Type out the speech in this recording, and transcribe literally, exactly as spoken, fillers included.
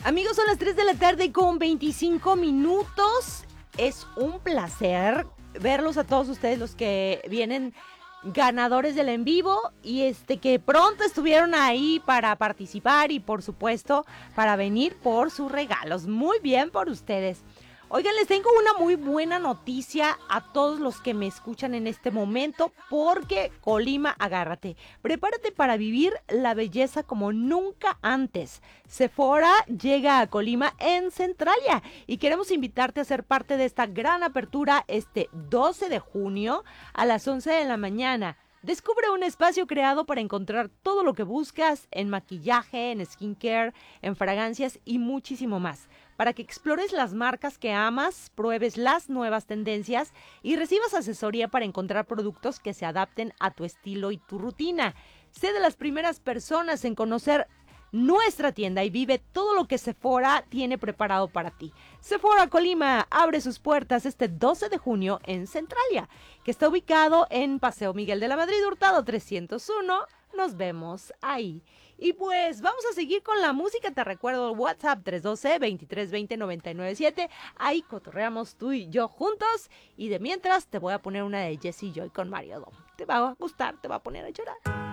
Amigos, son las tres de la tarde con veinticinco minutos. Es un placer verlos a todos ustedes, los que vienen ganadores del en vivo y este que pronto estuvieron ahí para participar y por supuesto para venir por sus regalos. Muy bien por ustedes. Oigan, les tengo una muy buena noticia a todos los que me escuchan en este momento, porque Colima, agárrate, prepárate para vivir la belleza como nunca antes. Sephora llega a Colima en Centralia y queremos invitarte a ser parte de esta gran apertura este doce de junio a las once de la mañana. Descubre un espacio creado para encontrar todo lo que buscas en maquillaje, en skincare, en fragancias y muchísimo más. Para que explores las marcas que amas, pruebes las nuevas tendencias y recibas asesoría para encontrar productos que se adapten a tu estilo y tu rutina. Sé de las primeras personas en conocer nuestra tienda y vive todo lo que Sephora tiene preparado para ti. Sephora Colima abre sus puertas este doce de junio en Centralia, que está ubicado en Paseo Miguel de la Madrid Hurtado trescientos uno. Nos vemos ahí. Y pues vamos a seguir con la música. Te recuerdo el WhatsApp tres uno dos, veintitrés veinte, noventa y nueve siete. Ahí cotorreamos tú y yo juntos. Y de mientras te voy a poner una de Jessie Joy con Mario Dom. Te va a gustar, te va a poner a llorar.